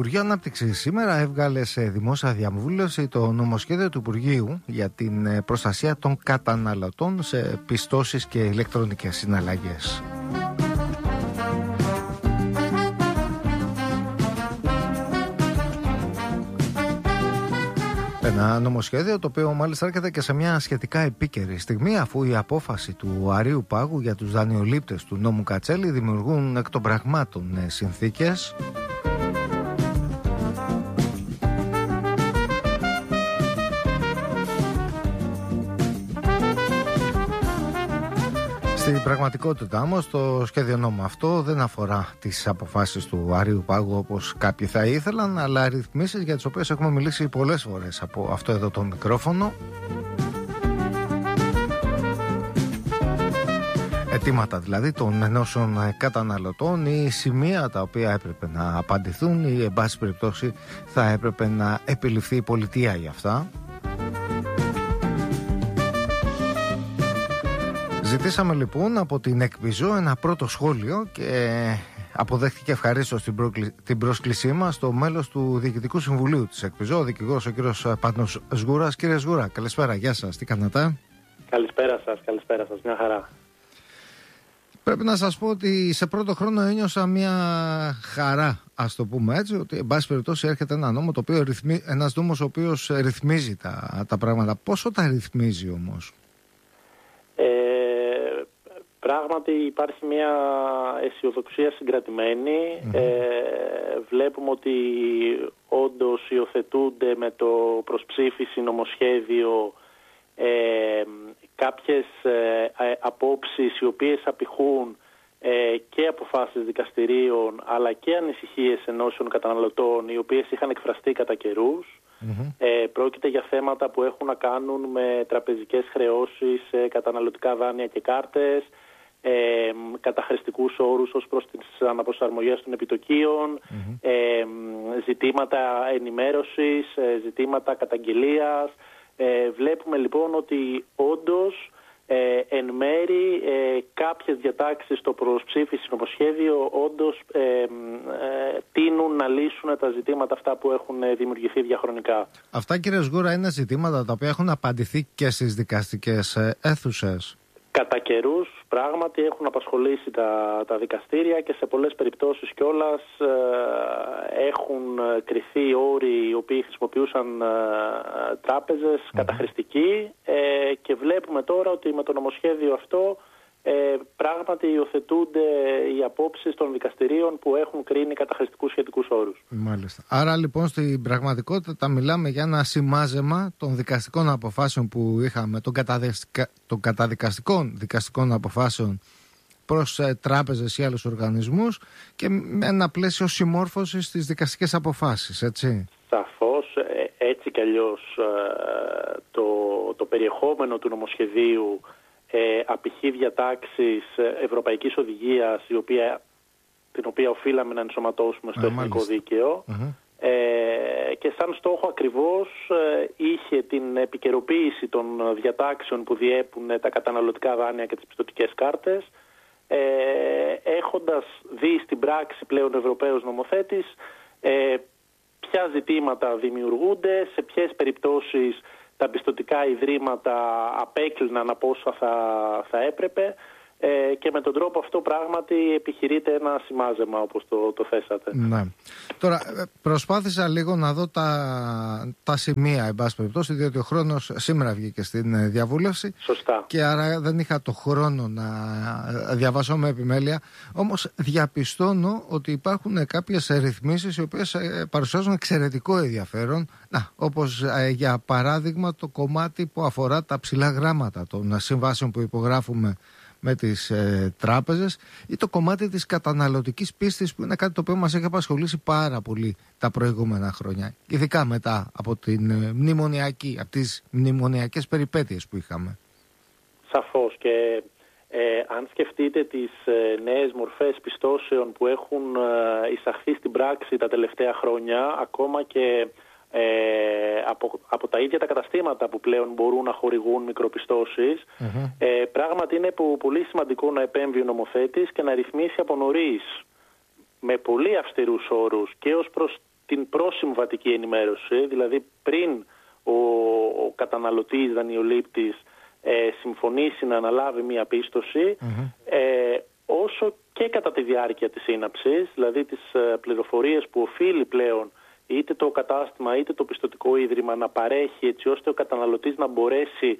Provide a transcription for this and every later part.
Υπουργείο Ανάπτυξης σήμερα έβγαλε σε δημόσια διαβούλευση το νομοσχέδιο του Υπουργείου για την προστασία των καταναλωτών σε πιστώσεις και ηλεκτρονικές συναλλαγές. Ένα νομοσχέδιο το οποίο μάλιστα έρχεται και σε μια σχετικά επίκαιρη στιγμή, αφού η απόφαση του Αρείου Πάγου για τους δανειολήπτες του νόμου Κατσέλη δημιουργούν εκ των πραγμάτων συνθήκες Στην πραγματικότητα όμως το σχέδιο νόμου αυτό δεν αφορά τις αποφάσεις του Αρείου Πάγου όπως κάποιοι θα ήθελαν, αλλά ρυθμίσεις για τις οποίες έχουμε μιλήσει πολλές φορές από αυτό εδώ το μικρόφωνο. Αιτήματα δηλαδή των ενώσεων καταναλωτών ή σημεία τα οποία έπρεπε να απαντηθούν ή εν πάση περιπτώσει θα έπρεπε να επιληφθεί η πολιτεία για αυτά. Ζητήσαμε λοιπόν από την ΕΚΠΙΖΟ ένα πρώτο σχόλιο και αποδέχτηκε ευχαρίστως την πρόσκλησή μας το μέλος του Διοικητικού Συμβουλίου της ΕΚΠΙΖΟ, ο δικηγόρος ο κύριος Πάνος Σγούρας. Κύριε Σγούρα, καλησπέρα, γεια σας, τι κάνετε? Καλησπέρα σας, μια χαρά. Πρέπει να σας πω ότι σε πρώτο χρόνο ένιωσα μια χαρά, ας το πούμε έτσι, ότι εν πάση περιπτώσει έρχεται ένας νόμος ο οποίος ρυθμίζει τα πράγματα. Πόσο τα ρυθμίζει όμως? Πράγματι υπάρχει μια αισιοδοξία συγκρατημένη. Βλέπουμε ότι όντως υιοθετούνται με το προσψήφιση νομοσχέδιο κάποιες απόψεις οι οποίες απηχούν και αποφάσεις δικαστηρίων αλλά και ανησυχίες ενώσεων καταναλωτών οι οποίες είχαν εκφραστεί κατά καιρούς. Πρόκειται για θέματα που έχουν να κάνουν με τραπεζικές χρεώσεις, καταναλωτικά δάνεια και κάρτες, καταχρηστικούς όρους ως προς τις αναπροσαρμογές των επιτοκίων, ζητήματα ενημέρωσης, ζητήματα καταγγελίας. Βλέπουμε λοιπόν ότι όντως εν μέρη κάποιες διατάξεις στο προσψήφιση νομοσχέδιο όντως τείνουν να λύσουν τα ζητήματα αυτά που έχουν δημιουργηθεί διαχρονικά. Αυτά, κύριε Σγούρα, είναι ζητήματα τα οποία έχουν απαντηθεί και στις δικαστικές αίθουσες? Κατά καιρούς πράγματι έχουν απασχολήσει τα δικαστήρια και σε πολλές περιπτώσεις κιόλας έχουν κριθεί όροι οι οποίοι χρησιμοποιούσαν τράπεζες καταχρηστικοί και βλέπουμε τώρα ότι με το νομοσχέδιο αυτό πράγματι υιοθετούνται οι απόψεις των δικαστηρίων που έχουν κρίνει καταχρηστικούς σχετικούς όρους. Μάλιστα. Άρα λοιπόν στην πραγματικότητα μιλάμε για ένα σημάζεμα των δικαστικών αποφάσεων που είχαμε, των καταδικαστικών δικαστικών αποφάσεων προς τράπεζες ή άλλους οργανισμούς και με ένα πλαίσιο συμμόρφωσης στις δικαστικές αποφάσεις, έτσι. Σαφώς, έτσι κι αλλιώς το περιεχόμενο του νομοσχεδίου απηχεί διατάξεις ευρωπαϊκής οδηγίας την οποία οφείλαμε να ενσωματώσουμε στο εθνικό δίκαιο και σαν στόχο ακριβώς είχε την επικαιροποίηση των διατάξεων που διέπουν τα καταναλωτικά δάνεια και τις πιστωτικές κάρτες, έχοντας δει στην πράξη πλέον ο Ευρωπαίος νομοθέτης ποια ζητήματα δημιουργούνται, σε ποιες περιπτώσεις τα πιστωτικά ιδρύματα απέκλειναν από όσα θα έπρεπε και με τον τρόπο αυτό πράγματι επιχειρείται ένα σημάζεμα όπως το θέσατε. Ναι. Τώρα προσπάθησα λίγο να δω τα σημεία εν πάση περιπτώσει, διότι ο χρόνος σήμερα βγήκε στην διαβούλευση. Σωστά. Και άρα δεν είχα το χρόνο να διαβάσω με επιμέλεια. Όμως διαπιστώνω ότι υπάρχουν κάποιες ρυθμίσεις οι οποίες παρουσιάζουν εξαιρετικό ενδιαφέρον. Όπως για παράδειγμα το κομμάτι που αφορά τα ψηλά γράμματα των συμβάσεων που υπογράφουμε με τις τράπεζες ή το κομμάτι της καταναλωτικής πίστης, που είναι κάτι το οποίο μας έχει απασχολήσει πάρα πολύ τα προηγούμενα χρόνια, ειδικά μετά από από τις μνημονιακές περιπέτειες που είχαμε. Σαφώς, και αν σκεφτείτε τις νέες μορφές πιστώσεων που έχουν εισαχθεί στην πράξη τα τελευταία χρόνια, ακόμα και από τα ίδια τα καταστήματα που πλέον μπορούν να χορηγούν μικροπιστώσεις, πράγματι είναι πολύ σημαντικό να επέμβει ο νομοθέτης και να ρυθμίσει από νωρίς με πολύ αυστηρούς όρους και ως προς την προσυμβατική ενημέρωση, δηλαδή πριν ο καταναλωτής, δανειολήπτης συμφωνήσει να αναλάβει μία πίστοση, όσο και κατά τη διάρκεια της σύναψης, δηλαδή τις πληροφορίες που οφείλει πλέον είτε το κατάστημα είτε το πιστωτικό ίδρυμα να παρέχει, έτσι ώστε ο καταναλωτής να μπορέσει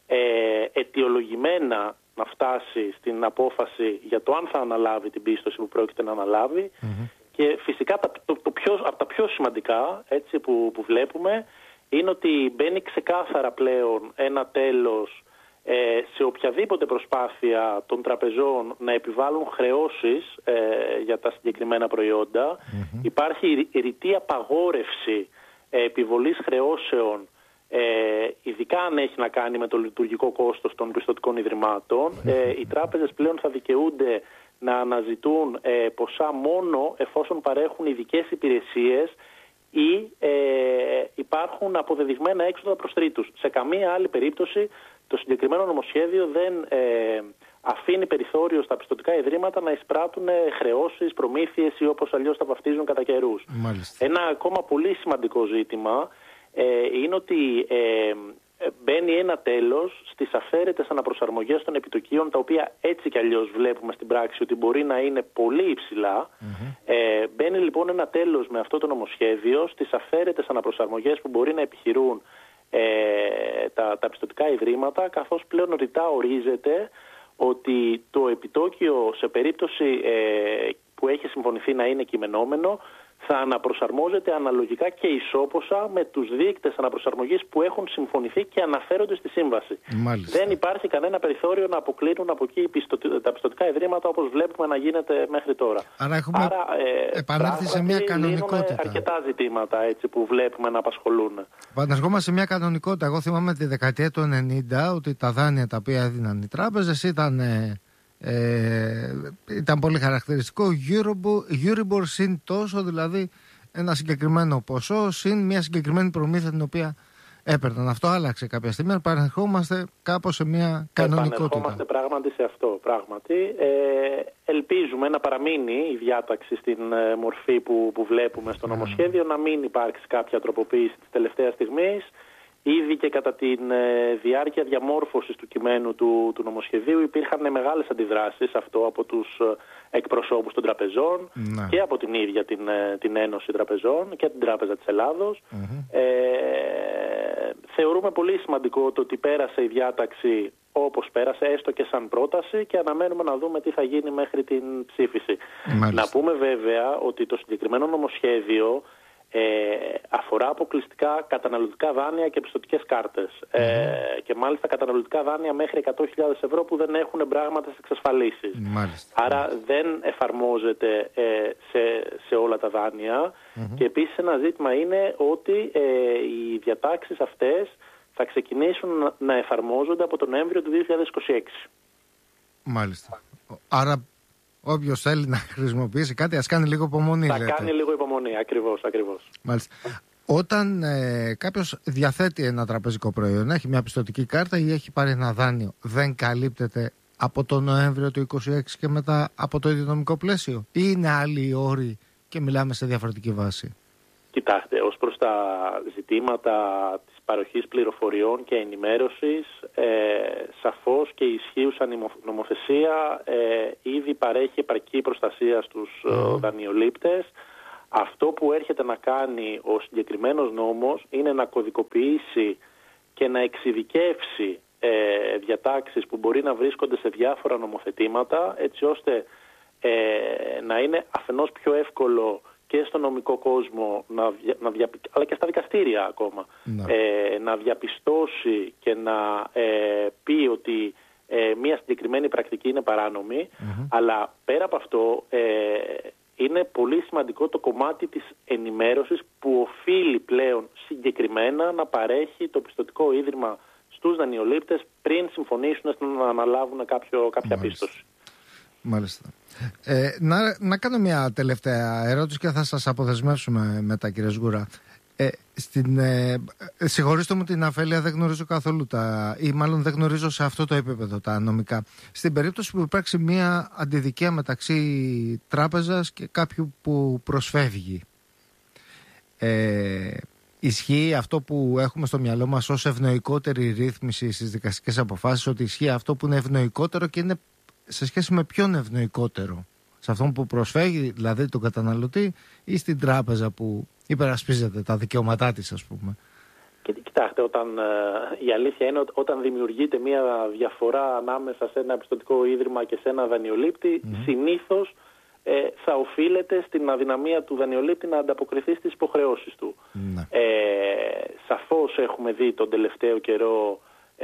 αιτιολογημένα να φτάσει στην απόφαση για το αν θα αναλάβει την πίστοση που πρόκειται να αναλάβει. Και φυσικά από τα πιο σημαντικά, έτσι, που βλέπουμε είναι ότι μπαίνει ξεκάθαρα πλέον ένα τέλος σε οποιαδήποτε προσπάθεια των τραπεζών να επιβάλλουν χρεώσεις για τα συγκεκριμένα προϊόντα. Υπάρχει ρητή απαγόρευση επιβολής χρεώσεων, ειδικά αν έχει να κάνει με το λειτουργικό κόστος των πιστωτικών ιδρυμάτων. Οι τράπεζες πλέον θα δικαιούνται να αναζητούν ποσά μόνο εφόσον παρέχουν ειδικές υπηρεσίες ή υπάρχουν αποδεδειγμένα έξοδα προς τρίτους. Σε καμία άλλη περίπτωση το συγκεκριμένο νομοσχέδιο δεν αφήνει περιθώριο στα πιστωτικά ιδρύματα να εισπράττουν χρεώσεις, προμήθειες ή όπως αλλιώς τα βαφτίζουν κατά καιρούς. Ένα ακόμα πολύ σημαντικό ζήτημα είναι ότι μπαίνει ένα τέλος στις αφαίρετες αναπροσαρμογές των επιτοκίων, τα οποία έτσι κι αλλιώς βλέπουμε στην πράξη ότι μπορεί να είναι πολύ υψηλά. Μπαίνει λοιπόν ένα τέλος με αυτό το νομοσχέδιο στις αφαίρετες αναπροσαρμογές που μπορεί να επιχειρούν τα πιστωτικά ιδρύματα, καθώς πλέον ρητά ορίζεται ότι το επιτόκιο σε περίπτωση που έχει συμφωνηθεί να είναι κειμενόμενο θα αναπροσαρμόζεται αναλογικά και ισόποσα με τους δείκτες αναπροσαρμογής που έχουν συμφωνηθεί και αναφέρονται στη σύμβαση. Δεν υπάρχει κανένα περιθώριο να αποκλίνουν από εκεί τα πιστωτικά ιδρύματα, όπως βλέπουμε να γίνεται μέχρι τώρα. Άρα επανέλθει σε μια κανονικότητα. Αρκετά ζητήματα, έτσι, που βλέπουμε να απασχολούν. Επανερχόμαστε σε μια κανονικότητα. Εγώ θυμάμαι τη δεκαετία του 90 ότι τα δάνεια τα οποία έδιναν οι τράπεζες ήταν πολύ χαρακτηριστικό. Euribor συν τόσο, δηλαδή ένα συγκεκριμένο ποσό συν μια συγκεκριμένη προμήθεια την οποία έπαιρναν. Αυτό άλλαξε κάποια στιγμή. Επανερχόμαστε κάπως σε μια κανονικότητα. Επανερχόμαστε πράγματι σε αυτό. Πράγματι. Ελπίζουμε να παραμείνει η διάταξη στην μορφή που βλέπουμε στο νομοσχέδιο, να μην υπάρξει κάποια τροποποίηση της τελευταίας στιγμής. Ήδη και κατά τη διάρκεια διαμόρφωσης του κειμένου του νομοσχεδίου υπήρχαν μεγάλες αντιδράσεις αυτό από τους εκπροσώπους των τραπεζών και από την ίδια την Ένωση Τραπεζών και την Τράπεζα της Ελλάδος. Θεωρούμε πολύ σημαντικό το ότι πέρασε η διάταξη όπως πέρασε, έστω και σαν πρόταση, και αναμένουμε να δούμε τι θα γίνει μέχρι την ψήφιση. Να πούμε βέβαια ότι το συγκεκριμένο νομοσχέδιο αφορά αποκλειστικά καταναλωτικά δάνεια και πιστωτικές κάρτες. Και μάλιστα καταναλωτικά δάνεια μέχρι 100.000 ευρώ που δεν έχουν πράγματες εξασφαλίσεις. Άρα δεν εφαρμόζεται σε όλα τα δάνεια. Και επίσης ένα ζήτημα είναι ότι οι διατάξεις αυτές θα ξεκινήσουν να εφαρμόζονται από τον Νοέμβριο του 2026. Μάλιστα. Άρα όποιος θέλει να χρησιμοποιήσει κάτι, ας κάνει λίγο υπομονή. Κάνει λίγο υπομονή, ακριβώς. Μάλιστα. Όταν κάποιος διαθέτει ένα τραπεζικό προϊόν, έχει μια πιστωτική κάρτα ή έχει πάρει ένα δάνειο, δεν καλύπτεται από το Νοέμβριο του 2026 και μετά από το ίδιο νομικό πλαίσιο, ή είναι άλλοι οι όροι και μιλάμε σε διαφορετική βάση? Κοιτάξτε, ως προς τα ζητήματα της παροχής πληροφοριών και ενημέρωσης, σαφώς και η ισχύουσα νομοθεσία ήδη παρέχει επαρκή προστασία στους δανειολήπτες. Αυτό που έρχεται να κάνει ο συγκεκριμένος νόμος είναι να κωδικοποιήσει και να εξειδικεύσει διατάξεις που μπορεί να βρίσκονται σε διάφορα νομοθετήματα, έτσι ώστε να είναι αφενός πιο εύκολο και στο νομικό κόσμο, αλλά και στα δικαστήρια ακόμα, να διαπιστώσει και να πει ότι μια συγκεκριμένη πρακτική είναι παράνομη. Αλλά πέρα από αυτό είναι πολύ σημαντικό το κομμάτι της ενημέρωσης που οφείλει πλέον συγκεκριμένα να παρέχει το πιστωτικό ίδρυμα στους δανειολήπτες πριν συμφωνήσουν να αναλάβουν κάποια πίστοση. Μάλιστα. Να κάνω μια τελευταία ερώτηση και θα σας αποδεσμεύσουμε μετά, κύριε Σγουρά. Συγχωρήστε μου την αφέλεια, δεν γνωρίζω καθόλου ή μάλλον δεν γνωρίζω σε αυτό το επίπεδο τα νομικά. Στην περίπτωση που υπάρξει μια αντιδικία μεταξύ τράπεζας και κάποιου που προσφεύγει, ισχύει αυτό που έχουμε στο μυαλό μας ως ευνοϊκότερη ρύθμιση στις δικαστικές αποφάσεις, ότι ισχύει αυτό που είναι ευνοϊκότερο και είναι σε σχέση με ποιον ευνοϊκότερο? Σε αυτόν που προσφέρει, δηλαδή τον καταναλωτή, ή στην τράπεζα που υπερασπίζεται τα δικαιώματά της, ας πούμε? Κοιτάξτε, η αλήθεια είναι ότι όταν δημιουργείται μια διαφορά ανάμεσα σε ένα πιστωτικό ίδρυμα και σε ένα δανειολήπτη, συνήθως θα οφείλεται στην αδυναμία του δανειολήπτη να ανταποκριθεί στις υποχρεώσεις του. Σαφώς έχουμε δει τον τελευταίο καιρό,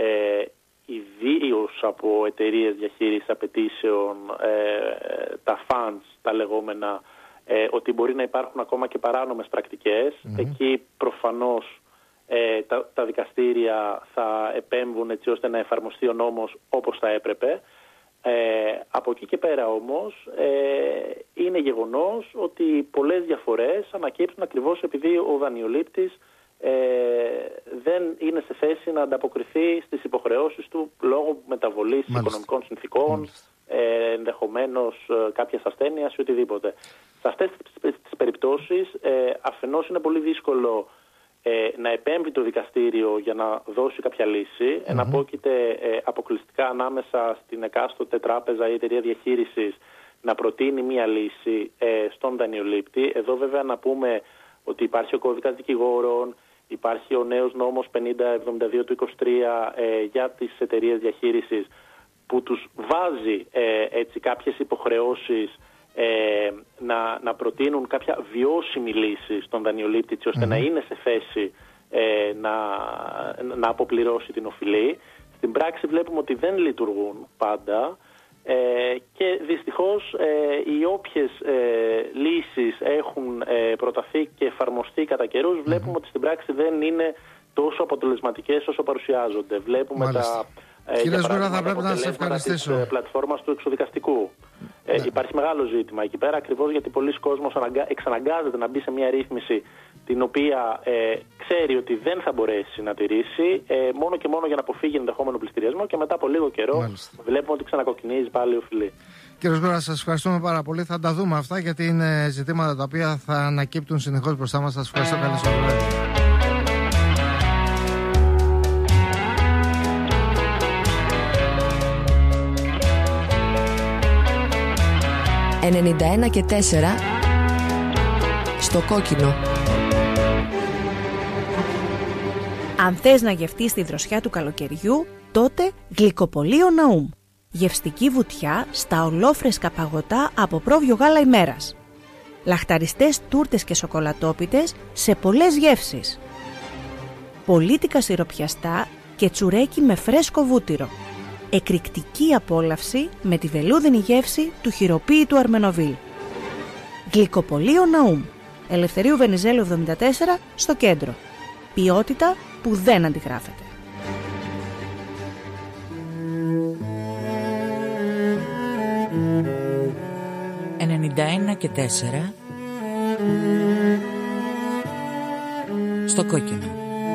ιδίως από εταιρείες διαχείρισης απαιτήσεων, τα funds, τα λεγόμενα, ότι μπορεί να υπάρχουν ακόμα και παράνομες πρακτικές. Εκεί προφανώς τα δικαστήρια θα επέμβουν έτσι ώστε να εφαρμοστεί ο νόμος όπως θα έπρεπε. Από εκεί και πέρα όμως είναι γεγονός ότι πολλές διαφορές ανακύπτουν ακριβώς επειδή ο δανειολήπτης δεν είναι σε θέση να ανταποκριθεί στις υποχρεώσεις του λόγω μεταβολής οικονομικών συνθήκων, ενδεχομένως κάποιας ασθένειας ή οτιδήποτε. Σε αυτές τις περιπτώσεις αφενός είναι πολύ δύσκολο να επέμβει το δικαστήριο για να δώσει κάποια λύση, εναπόκειται αποκλειστικά ανάμεσα στην εκάστοτε τράπεζα ή εταιρεία διαχείρισης να προτείνει μία λύση στον δανειολήπτη. Εδώ βέβαια να πούμε ότι υπάρχει ο κώδικας δικηγόρων, υπάρχει ο νέος νόμος 5072 του 23 για τις εταιρείες διαχείρισης που τους βάζει έτσι κάποιες υποχρεώσεις να προτείνουν κάποια βιώσιμη λύση στον δανειολήπτη έτσι ώστε να είναι σε θέση να αποπληρώσει την οφειλή. Στην πράξη βλέπουμε ότι δεν λειτουργούν πάντα και δυστυχώς οι όποιες λύσεις έχουν προταθεί και εφαρμοστεί κατά καιρούς βλέπουμε ότι στην πράξη δεν είναι τόσο αποτελεσματικές όσο παρουσιάζονται. Βλέπουμε Κύριε Σγούρα, θα πρέπει να σας ευχαριστήσω. Της πλατφόρμας του εξωδικαστικού. Υπάρχει μεγάλο ζήτημα εκεί πέρα, ακριβώς γιατί πολλοί κόσμος εξαναγκάζεται να μπει σε μια ρύθμιση την οποία ξέρει ότι δεν θα μπορέσει να τηρήσει μόνο και μόνο για να αποφύγει ενδεχόμενο πληστηριασμό και μετά από λίγο καιρό βλέπουμε ότι ξανακοκκινίζει πάλι η οφειλή. Κύριε Σγούρα, σας ευχαριστούμε πάρα πολύ. Θα τα δούμε αυτά γιατί είναι ζητήματα τα οποία θα ανακύπτουν συνεχώς μπροστά μας. Σας ευχαριστώ. Καλή σας βράδυ. 91 και 4 στο κόκκινο. Αν θες να γευτείς τη δροσιά του καλοκαιριού, τότε Γλυκοπωλείο Ναούμ. Γευστική βουτιά στα ολόφρεσκα παγωτά από πρόβιο γάλα ημέρας. Λαχταριστές τούρτες και σοκολατόπιτες σε πολλές γεύσεις. Πολίτικα σιροπιαστά και τσουρέκι με φρέσκο βούτυρο. Εκρηκτική απόλαυση με τη βελούδινη γεύση του χειροποίητου Αρμενοβίλ. Γλυκοπωλείο Ναούμ. Ελευθερίου Βενιζέλου 74 στο κέντρο. Ποιότητα που δεν αντιγράφεται. Και 4 στο κόκκινο.